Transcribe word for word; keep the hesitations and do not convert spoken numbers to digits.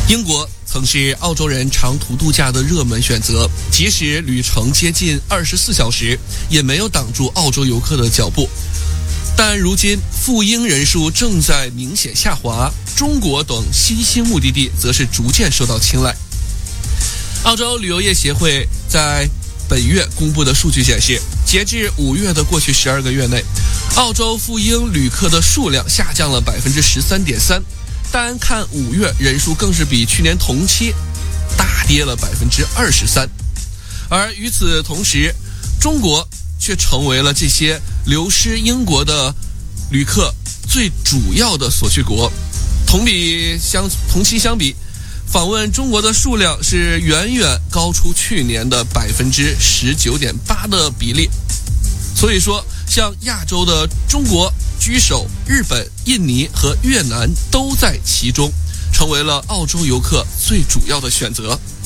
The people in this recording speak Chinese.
英国曾是澳洲人长途度假的热门选择，即使旅程接近二十四小时，也没有挡住澳洲游客的脚步。但如今赴英人数正在明显下滑，中国等新兴目的地则是逐渐受到青睐。澳洲旅游业协会在本月公布的数据显示，截至五月的过去十二个月内，澳洲赴英旅客的数量下降了 百分之十三点三， 单看五月人数更是比去年同期大跌了 百分之二十三。 而与此同时，中国却成为了这些流失英国的旅客最主要的所去国。同比相同期相比，访问中国的数量是远远高出去年的 百分之十九点八 的比例。所以说，像亚洲的中国居首，日本、印尼和越南都在其中，成为了澳洲游客最主要的选择。